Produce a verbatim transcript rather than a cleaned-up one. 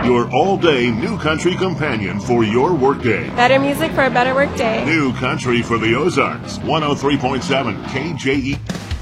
your all-day new country companion for your workday. Better music for a better workday. New country for the Ozarks. one oh three point seven K J E.